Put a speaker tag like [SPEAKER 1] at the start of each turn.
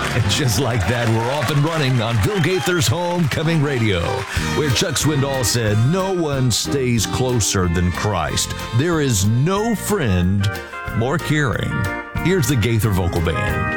[SPEAKER 1] And just like that, we're off and running on Bill Gaither's Homecoming Radio, where Chuck Swindoll said, "No one stays closer than Christ. There is no friend more caring." Here's the Gaither Vocal Band.